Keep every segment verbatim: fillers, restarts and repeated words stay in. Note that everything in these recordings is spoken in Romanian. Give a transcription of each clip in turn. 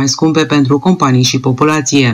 scumpe pentru companii și populație.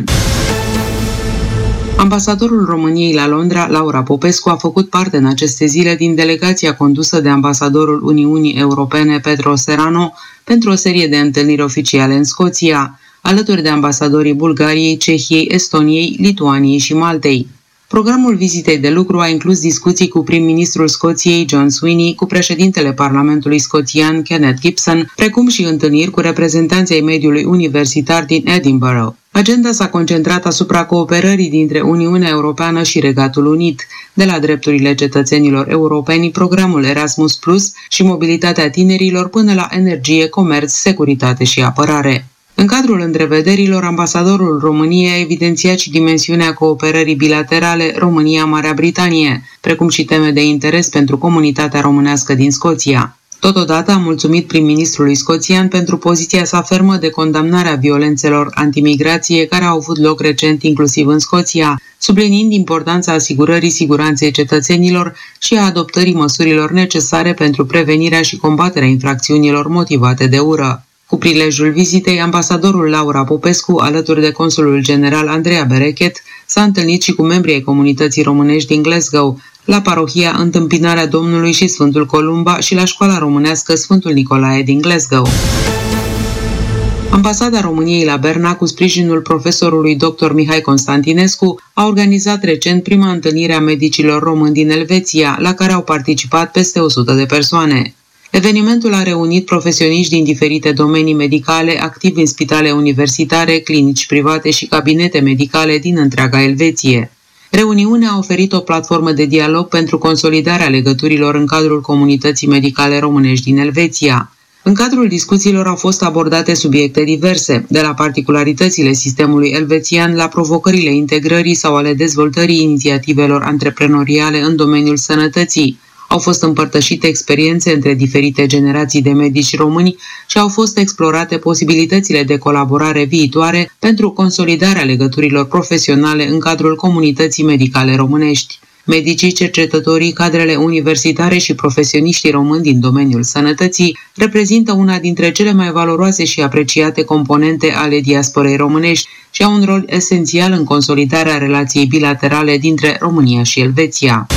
Ambasadorul României la Londra, Laura Popescu, a făcut parte în aceste zile din delegația condusă de ambasadorul Uniunii Europene, Petros Serrano, pentru o serie de întâlniri oficiale în Scoția, alături de ambasadorii Bulgariei, Cehiei, Estoniei, Lituaniei și Maltei. Programul vizitei de lucru a inclus discuții cu prim-ministrul Scoției, John Swinney, cu președintele Parlamentului scoțian, Kenneth Gibson, precum și întâlniri cu reprezentanții mediului universitar din Edinburgh. Agenda s-a concentrat asupra cooperării dintre Uniunea Europeană și Regatul Unit, de la drepturile cetățenilor europeni, programul Erasmus plus și mobilitatea tinerilor, până la energie, comerț, securitate și apărare. În cadrul întrevederilor, ambasadorul României a evidențiat și dimensiunea cooperării bilaterale România-Marea Britanie, precum și teme de interes pentru comunitatea românească din Scoția. Totodată a mulțumit prim-ministrului scoțian pentru poziția sa fermă de condamnare a violențelor antimigrație care au avut loc recent inclusiv în Scoția, subliniind importanța asigurării siguranței cetățenilor și a adoptării măsurilor necesare pentru prevenirea și combaterea infracțiunilor motivate de ură. Cu prilejul vizitei, ambasadorul Laura Popescu, alături de consulul general Andreea Berechet, s-a întâlnit și cu membrii ai comunității românești din Glasgow, la parohia Întâmpinarea Domnului și Sfântul Columba și la școala românească Sfântul Nicolae din Glasgow. Ambasada României la Berna, cu sprijinul profesorului doctor Mihai Constantinescu, a organizat recent prima întâlnire a medicilor români din Elveția, la care au participat peste o sută de persoane. Evenimentul a reunit profesioniști din diferite domenii medicale, activi în spitale universitare, clinici private și cabinete medicale din întreaga Elveție. Reuniunea a oferit o platformă de dialog pentru consolidarea legăturilor în cadrul comunității medicale românești din Elveția. În cadrul discuțiilor au fost abordate subiecte diverse, de la particularitățile sistemului elvețian la provocările integrării sau ale dezvoltării inițiativelor antreprenoriale în domeniul sănătății. Au fost împărtășite experiențe între diferite generații de medici români și au fost explorate posibilitățile de colaborare viitoare pentru consolidarea legăturilor profesionale în cadrul comunității medicale românești. Medicii, cercetătorii, cadrele universitare și profesioniștii români din domeniul sănătății reprezintă una dintre cele mai valoroase și apreciate componente ale diasporei românești și au un rol esențial în consolidarea relației bilaterale dintre România și Elveția.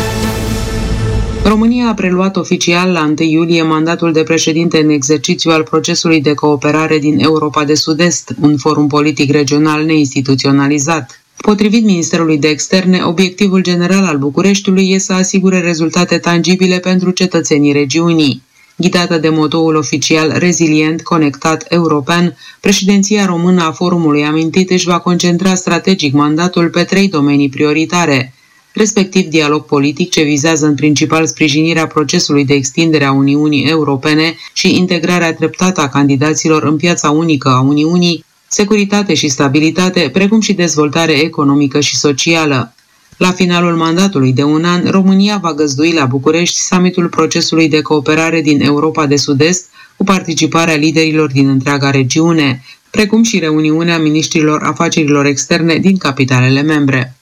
România a preluat oficial la întâi iulie mandatul de președinte în exercițiu al procesului de cooperare din Europa de Sud-Est, un forum politic regional neinstituționalizat. Potrivit Ministerului de Externe, obiectivul general al Bucureștiului este să asigure rezultate tangibile pentru cetățenii regiunii. Ghidată de motoul oficial rezilient, conectat, european, președinția română a forumului amintit își va concentra strategic mandatul pe trei domenii prioritare, respectiv dialog politic ce vizează în principal sprijinirea procesului de extindere a Uniunii Europene și integrarea treptată a candidaților în piața unică a Uniunii, securitate și stabilitate, precum și dezvoltare economică și socială. La finalul mandatului de un an, România va găzdui la București summitul procesului de cooperare din Europa de Sud-Est, cu participarea liderilor din întreaga regiune, precum și reuniunea miniștrilor afacerilor externe din capitalele membre.